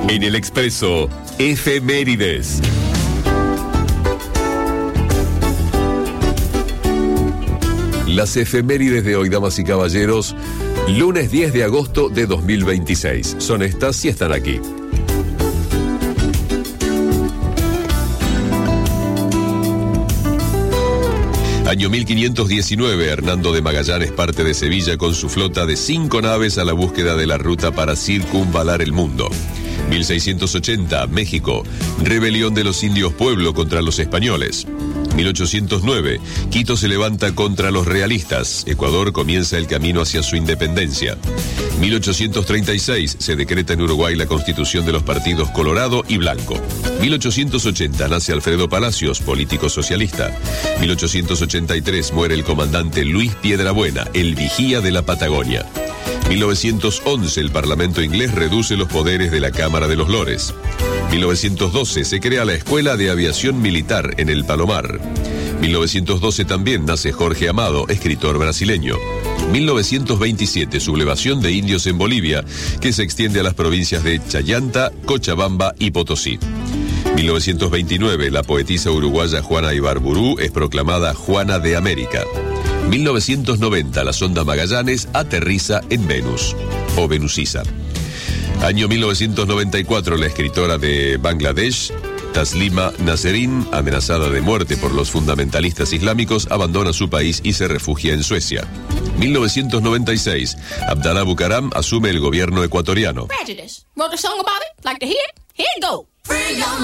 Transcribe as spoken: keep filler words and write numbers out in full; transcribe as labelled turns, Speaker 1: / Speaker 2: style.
Speaker 1: En el Expreso, efemérides. Las efemérides de hoy, damas y caballeros, lunes diez de agosto de dos mil veintiséis. Son estas y están aquí. Año mil quinientos diecinueve, Hernando de Magallanes parte de Sevilla con su flota de cinco naves a la búsqueda de la ruta para circunvalar el mundo. mil seiscientos ochenta, México, rebelión de los indios Pueblo contra los españoles. mil ochocientos nueve, Quito se levanta contra los realistas. Ecuador comienza el camino hacia su independencia. mil ochocientos treinta y seis, se decreta en Uruguay la constitución de los partidos Colorado y Blanco. mil ochocientos ochenta, nace Alfredo Palacios, político socialista. mil ochocientos ochenta y tres, muere el comandante Luis Piedrabuena, el vigía de la Patagonia. mil novecientos once, el Parlamento inglés reduce los poderes de la Cámara de los Lores. mil novecientos doce, se crea la Escuela de Aviación Militar en el Palomar. mil novecientos doce también nace Jorge Amado, escritor brasileño. mil novecientos veintisiete, sublevación de indios en Bolivia, que se extiende a las provincias de Chayanta, Cochabamba y Potosí. mil novecientos veintinueve, la poetisa uruguaya Juana Ibarburú es proclamada Juana de América. mil novecientos noventa, la sonda Magallanes aterriza en Venus, o Venusisa. Año mil novecientos noventa y cuatro, la escritora de Bangladesh, Taslima Nasrin, amenazada de muerte por los fundamentalistas islámicos, abandona su país y se refugia en Suecia. mil novecientos noventa y seis, Abdalá Bucaram asume el gobierno ecuatoriano.